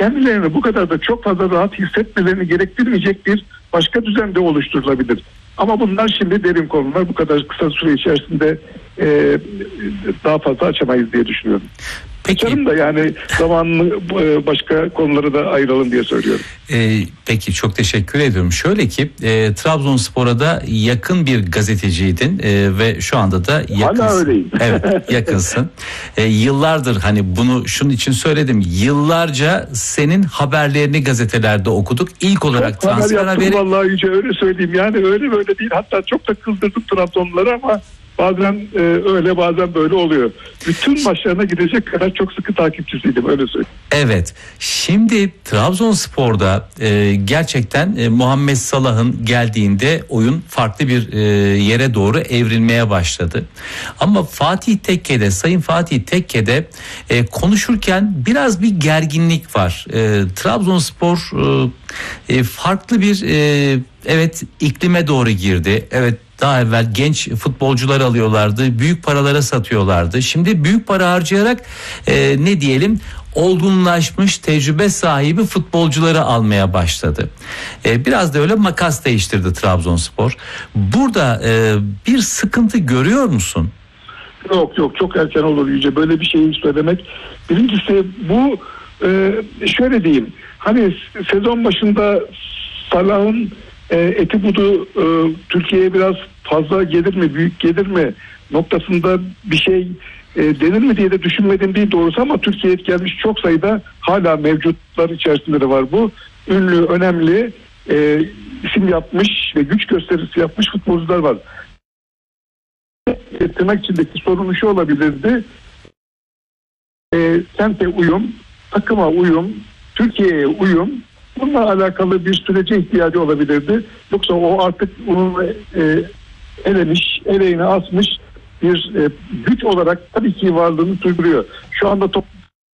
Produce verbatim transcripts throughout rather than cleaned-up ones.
kendilerini bu kadar da çok fazla rahat hissetmelerini gerektirmeyecek bir başka düzen de oluşturulabilir. Ama bunlar şimdi derin konular, bu kadar kısa süre içerisinde e, daha fazla açamayız diye düşünüyorum. Peki. Canım da yani zamanını başka konulara da ayıralım diye söylüyorum. Ee, peki çok teşekkür ediyorum. Şöyle ki e, Trabzonspor'a da yakın bir gazeteciydin e, ve şu anda da yakınsın. Hala öyleyim. Evet, yakınsın. E, yıllardır hani bunu şunun için söyledim. Yıllarca senin haberlerini gazetelerde okuduk. İlk olarak çok transfer haber haberi. Vallahi iyice öyle söyleyeyim. Yani öyle böyle değil. Hatta çok da kızdırdım Trabzonluları ama bazen e, öyle bazen böyle oluyor. Bütün maçlarına gidecek kadar çok sıkı takipçisiydim, öyle söyleyeyim. Evet. Şimdi Trabzonspor'da e, gerçekten e, Muhammed Salah'ın geldiğinde oyun farklı bir e, yere doğru evrilmeye başladı. Ama Fatih Tekke'de, Sayın Fatih Tekke'de e, konuşurken biraz bir gerginlik var. E, Trabzonspor e, e, farklı bir e, evet iklime doğru girdi. Evet. Daha evvel genç futbolcular alıyorlardı, büyük paralara satıyorlardı. Şimdi büyük para harcayarak e, ne diyelim olgunlaşmış, tecrübe sahibi futbolcuları almaya başladı. E, biraz da öyle makas değiştirdi Trabzonspor. Burada e, bir sıkıntı görüyor musun? Yok yok, çok erken olur iyice böyle bir şeyi söylemek. Birincisi bu e, şöyle diyeyim. Hani sezon başında Salah'ın E, eti budu e, Türkiye'ye biraz fazla gelir mi, büyük gelir mi noktasında bir şey e, denir mi diye de düşünmedim değil doğrusu, ama Türkiye'ye gelmiş çok sayıda ırhala mevcutlar içerisinde de var bu. Ünlü, önemli e, isim yapmış ve güç gösterisi yapmış futbolcular var. E, tırnak içindeki sorun şu olabilirdi. E, kente uyum, takıma uyum, Türkiye'ye uyum. Bununla alakalı bir sürece ihtiyacı olabilirdi. Yoksa o artık onun e, elemiş, eleğine asmış bir e, güç olarak tabii ki varlığını sürdürüyor. Şu anda top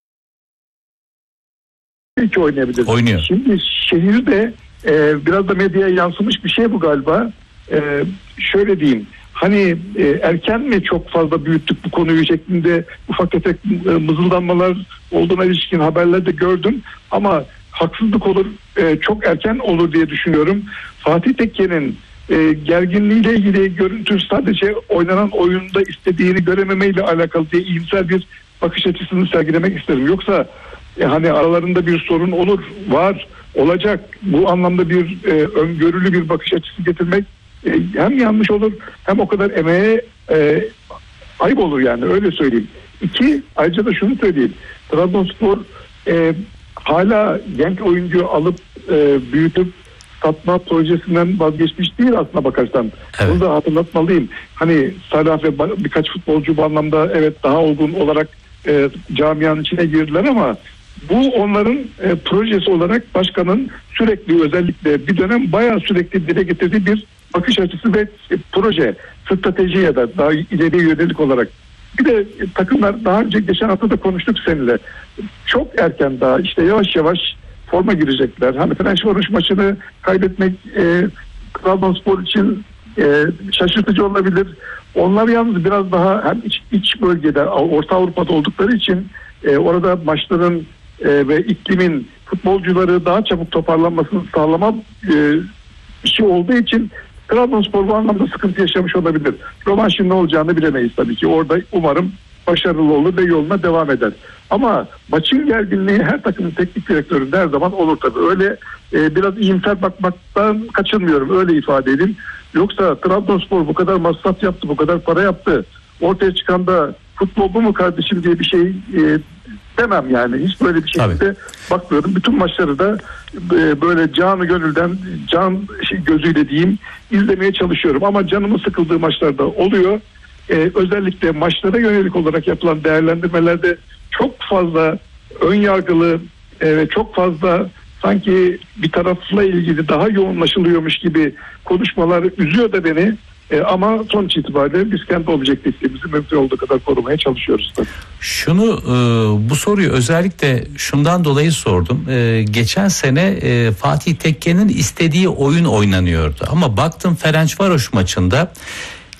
iki oynayabilir. Oynuyor. Şimdi şehirde e, biraz da medyaya yansımış bir şey bu galiba. E, şöyle diyeyim. Hani e, erken mi çok fazla büyüttük bu konuyu şeklinde ufak tefek e, mızıldanmalar olduğuna ilişkin haberlerde gördüm. Ama haksızlık olur, e, çok erken olur diye düşünüyorum. Fatih Tekke'nin e, gerginliğiyle ilgili görüntü sadece oynanan oyunda istediğini görememeyle alakalı diye iyimser bir bakış açısını sergilemek isterim. Yoksa e, hani aralarında bir sorun olur, var, olacak. Bu anlamda bir e, öngörülü bir bakış açısı getirmek e, hem yanlış olur hem o kadar emeğe e, ayıp olur, yani öyle söyleyeyim. İki, ayrıca da şunu söyleyeyim. Trabzonspor e, hala genç oyuncu alıp e, büyütüp satma projesinden vazgeçmiş değil aslına bakarsan. Evet. Bunu da hatırlatmalıyım. Hani Salah ve birkaç futbolcu bu anlamda evet daha olgun olarak e, camianın içine girdiler ama bu onların e, projesi olarak başkanın sürekli, özellikle bir dönem bayağı sürekli dile getirdiği bir bakış açısı ve e, proje, strateji ya da daha ileriye yönelik olarak. Bir de takımlar daha önce geçen hafta da konuştuk seninle. Çok erken daha işte yavaş yavaş forma girecekler. Hani Fenerbahçe maçını kaybetmek e, Trabzonspor için e, şaşırtıcı olabilir. Onlar yalnız biraz daha hem iç, iç bölgede, Orta Avrupa'da oldukları için e, orada maçların e, ve iklimin futbolcuları daha çabuk toparlanmasını sağlama e, bir şey olduğu için Trabzonspor bu anlamda sıkıntı yaşamış olabilir. Rövanşın ne olacağını bilemeyiz tabii ki. Orada umarım başarılı olur ve yoluna devam eder. Ama maçın gerginliği her takımın teknik direktöründe her zaman olur tabii. Öyle e, biraz iyimser bakmaktan kaçınmıyorum. Öyle ifade edeyim. Yoksa Trabzonspor bu kadar masraf yaptı, bu kadar para yaptı. Ortaya çıkan da futbol bu mu kardeşim diye bir şey e, demem yani. Hiç böyle bir şekilde bakmıyorum. Bütün maçları da e, böyle canı gönülden, can şey, gözüyle diyeyim izlemeye çalışıyorum. Ama canımın sıkıldığı maçlarda oluyor. Ee, özellikle maçlara yönelik olarak yapılan değerlendirmelerde çok fazla ön yargılı e, ve çok fazla sanki bir tarafla ilgili daha yoğunlaşılıyormuş gibi konuşmalar üzüyor da beni. E, ama sonuç itibariyle biz kendi objektifliğimizi mümkün olduğu kadar korumaya çalışıyoruz tabii. Şunu e, bu soruyu özellikle şundan dolayı sordum. E, geçen sene e, Fatih Tekke'nin istediği oyun oynanıyordu. Ama baktım Ferencvaros maçında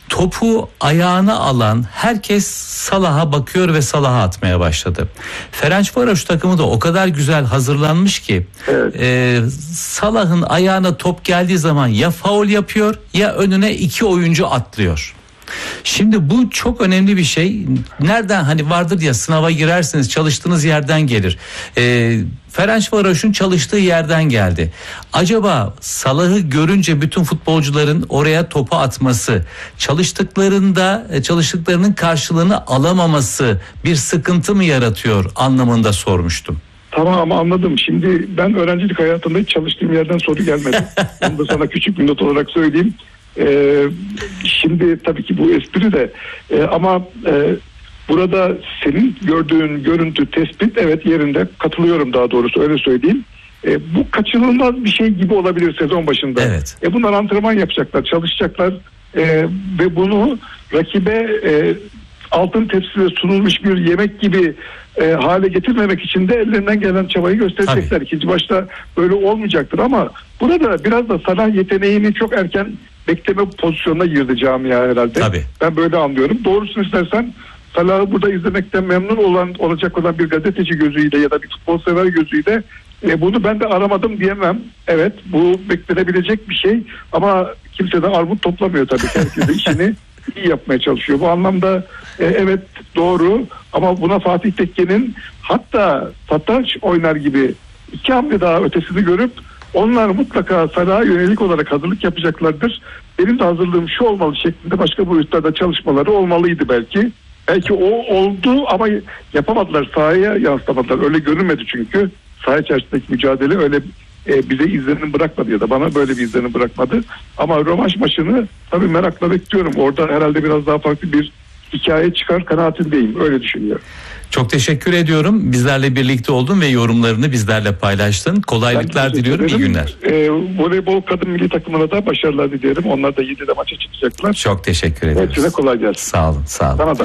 topu ayağına alan herkes Salah'a bakıyor ve Salah'a atmaya başladı. Ferencvaroş takımı da o kadar güzel hazırlanmış ki Evet. e, Salah'ın ayağına top geldiği zaman ya faul yapıyor ya önüne iki oyuncu atlıyor. Şimdi bu çok önemli bir şey. Nereden, hani vardır ya, sınava girersiniz, çalıştığınız yerden gelir. Ee, Ferencvaros'un çalıştığı yerden geldi. Acaba Salah'ı görünce bütün futbolcuların oraya topu atması, çalıştıklarında çalıştıklarının karşılığını alamaması bir sıkıntı mı yaratıyor anlamında sormuştum. Tamam, anladım. Şimdi ben öğrencilik hayatımda hiç çalıştığım yerden soru gelmedi. Onu da sana küçük bir not olarak söyleyeyim. Ee, şimdi tabii ki bu espri de ee, ama e, burada senin gördüğün görüntü, tespit evet yerinde, katılıyorum, daha doğrusu öyle söyleyeyim. E, bu kaçınılmaz bir şey gibi olabilir sezon başında. Evet. E, bunlar antrenman yapacaklar, çalışacaklar e, ve bunu rakibe e, altın tepside sunulmuş bir yemek gibi e, hale getirmemek için de ellerinden gelen çabayı gösterecekler. Tabii. İkinci başta böyle olmayacaktır ama burada biraz da Salah yeteneğini çok erken bekleme pozisyonuna girdi camia herhalde. Tabii. Ben böyle anlıyorum. Doğrusunu istersen Salah'ı burada izlemekten memnun olan olacak olan bir gazeteci gözüyle ya da bir futbol sever gözüyle e, bunu ben de aramadım diyemem. Evet, bu beklenebilecek bir şey ama kimse de armut toplamıyor tabii. Herkes de işini iyi yapmaya çalışıyor. Bu anlamda e, evet doğru ama buna Fatih Tekke'nin hatta satranç oynar gibi iki hamle daha ötesini görüp onlar mutlaka Salah'a yönelik olarak hazırlık yapacaklardır. Benim de hazırlığım şu olmalı şeklinde başka boyutlarda çalışmaları olmalıydı belki. Belki o oldu ama yapamadılar, sahaya yansıtamadılar. Öyle görünmedi çünkü. Saha içerisindeki mücadele öyle e, bize izlenim bırakmadı ya da bana böyle bir izlenim bırakmadı. Ama rövanş maçını tabii merakla bekliyorum. Orada herhalde biraz daha farklı bir hikaye çıkar kanaatindeyim. Öyle düşünüyorum. Çok teşekkür ediyorum. Bizlerle birlikte oldun ve yorumlarını bizlerle paylaştın. Kolaylıklar diliyorum. İyi günler. E, voleybol kadın milli takımına da başarılar dilerim. Onlar da yedide maça çıkacaklar. Çok teşekkür ederiz. Hepsine kolay gelsin. Sağ olun. Sağ olun. Sana da.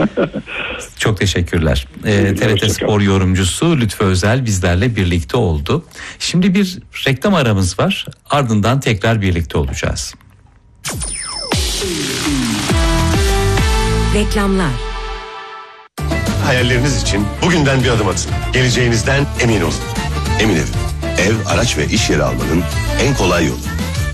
Çok teşekkürler. Ee, T R T Spor yorumcusu Lütfü Özel bizlerle birlikte oldu. Şimdi bir reklam aramız var. Ardından tekrar birlikte olacağız. Reklamlar. Hayalleriniz için bugünden bir adım atın. Geleceğinizden emin olun. Emin Ev, ev, araç ve iş yeri almanın en kolay yolu.